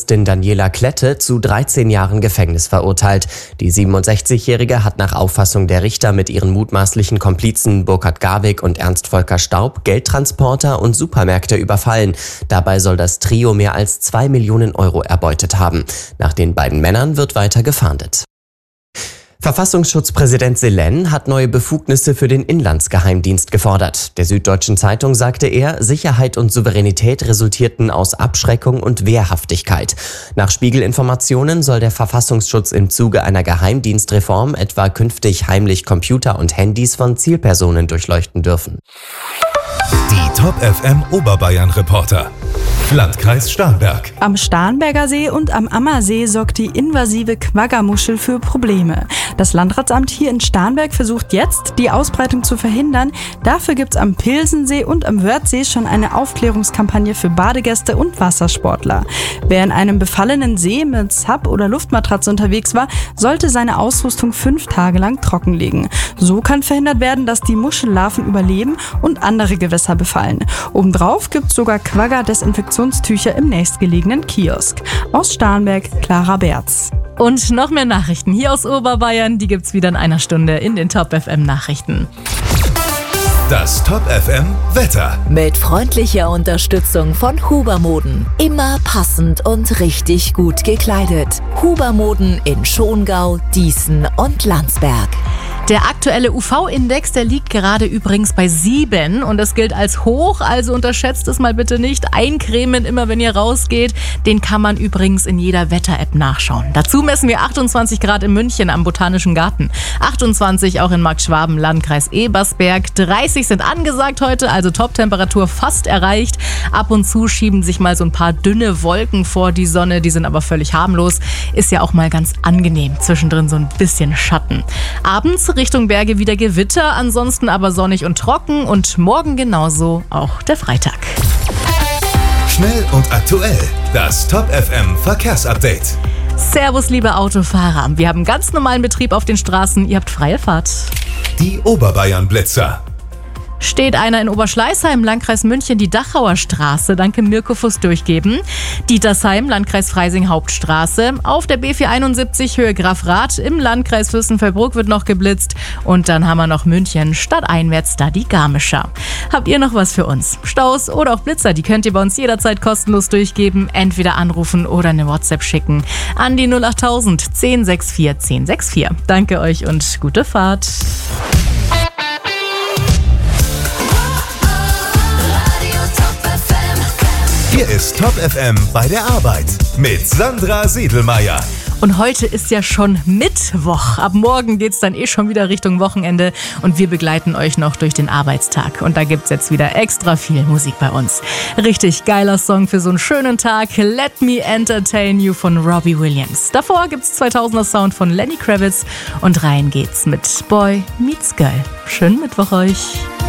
Polizistin Daniela Klette zu 13 Jahren Gefängnis verurteilt. Die 67-Jährige hat nach Auffassung der Richter mit ihren mutmaßlichen Komplizen Burkhard Garwig und Ernst Volker Staub Geldtransporter und Supermärkte überfallen. Dabei soll das Trio mehr als 2 Millionen Euro erbeutet haben. Nach den beiden Männern wird weiter gefahndet. Verfassungsschutzpräsident Selen hat neue Befugnisse für den Inlandsgeheimdienst gefordert. Der Süddeutschen Zeitung sagte er, Sicherheit und Souveränität resultierten aus Abschreckung und Wehrhaftigkeit. Nach Spiegel-Informationen soll der Verfassungsschutz im Zuge einer Geheimdienstreform etwa künftig heimlich Computer und Handys von Zielpersonen durchleuchten dürfen. Die Top FM Oberbayern-Reporter. Landkreis Starnberg. Am Starnberger See und am Ammersee sorgt die invasive Quagga-Muschel für Probleme. Das Landratsamt hier in Starnberg versucht jetzt, die Ausbreitung zu verhindern. Dafür gibt's am Pilsensee und am Wörthsee schon eine Aufklärungskampagne für Badegäste und Wassersportler. Wer in einem befallenen See mit Sub- oder Luftmatratze unterwegs war, sollte seine Ausrüstung 5 Tage lang trockenlegen. So kann verhindert werden, dass die Muschellarven überleben und andere Gewässer befallen. Obendrauf gibt's sogar Quagga-Desinfektionstücher im nächstgelegenen Kiosk. Aus Starnberg, Clara Berz. Und noch mehr Nachrichten hier aus Oberbayern, die gibt's wieder in einer Stunde in den Top FM Nachrichten. Das Top FM Wetter. Mit freundlicher Unterstützung von Hubermoden. Immer passend und richtig gut gekleidet. Hubermoden in Schongau, Dießen und Landsberg. Der aktuelle UV-Index, der liegt gerade übrigens bei 7 und das gilt als hoch, also unterschätzt es mal bitte nicht. Eincremen immer, wenn ihr rausgeht. Den kann man übrigens in jeder Wetter-App nachschauen. Dazu messen wir 28 Grad in München am Botanischen Garten, 28 auch in Markschwaben, Landkreis Ebersberg, 30 sind angesagt heute, also Top-Temperatur fast erreicht. Ab und zu schieben sich mal so ein paar dünne Wolken vor die Sonne, die sind aber völlig harmlos. Ist ja auch mal ganz angenehm, zwischendrin so ein bisschen Schatten. Abends Richtung Berge wieder Gewitter, ansonsten aber sonnig und trocken und morgen genauso auch der Freitag. Schnell und aktuell, das Top FM Verkehrsupdate. Servus, liebe Autofahrer. Wir haben ganz normalen Betrieb auf den Straßen, ihr habt freie Fahrt. Die Oberbayern-Blitzer. Steht einer in Oberschleißheim, Landkreis München, die Dachauer Straße. Danke Mirko fürs Durchgeben. Dietersheim, Landkreis Freising, Hauptstraße. Auf der B471 Höhe Grafrath im Landkreis Fürstenfeldbruck wird noch geblitzt. Und dann haben wir noch München, stadteinwärts da die Garmischer. Habt ihr noch was für uns? Staus oder auch Blitzer, die könnt ihr bei uns jederzeit kostenlos durchgeben. Entweder anrufen oder eine WhatsApp schicken an die 08000 1064 1064. Danke euch und gute Fahrt. Hier ist Top FM bei der Arbeit mit Sandra Siedelmeier. Und heute ist ja schon Mittwoch. Ab morgen geht's dann schon wieder Richtung Wochenende und wir begleiten euch noch durch den Arbeitstag. Und da gibt's jetzt wieder extra viel Musik bei uns. Richtig geiler Song für so einen schönen Tag. Let Me Entertain You von Robbie Williams. Davor gibt's 2000er Sound von Lenny Kravitz und rein geht's mit Boy Meets Girl. Schönen Mittwoch euch.